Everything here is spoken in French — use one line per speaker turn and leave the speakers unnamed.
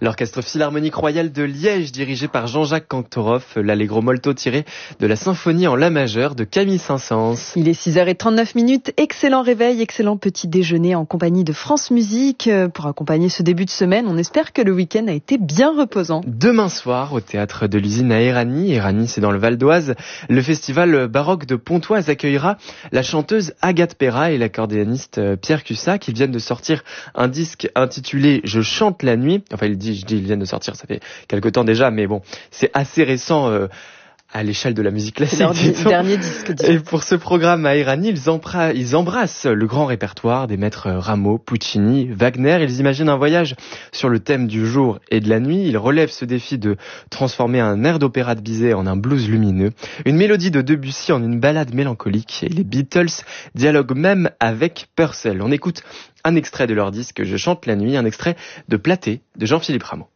L'Orchestre Philharmonique Royal de Liège, dirigé par Jean-Jacques Cantoroff, l'Allegro molto tiré de la symphonie en la majeure de Camille Saint-Saëns.
Il est 6h39, excellent réveil, excellent petit déjeuner en compagnie de France Musique. Pour accompagner ce début de semaine, on espère que le week-end a été bien reposant.
Demain soir, au théâtre de l'Usine à Éragny, c'est dans le Val d'Oise, le festival baroque de Pontoise accueillera la chanteuse Agathe Perra et l'accordéoniste Pierre Cussac. Ils viennent de sortir un disque intitulé Je chante la nuit. Enfin, ils viennent de sortir, ça fait quelque temps déjà, mais bon, c'est assez récent à l'échelle de la musique classique.
C'est leur dernier disque.
Et pour ce programme à Éragny, ils embrassent le grand répertoire des maîtres Rameau, Puccini, Wagner. Ils imaginent un voyage sur le thème du jour et de la nuit. Ils relèvent ce défi de transformer un air d'opéra de Bizet en un blues lumineux, une mélodie de Debussy en une ballade mélancolique. Et les Beatles dialoguent même avec Purcell. On écoute un extrait de leur disque Je chante la nuit, un extrait de Platée de Jean-Philippe Rameau.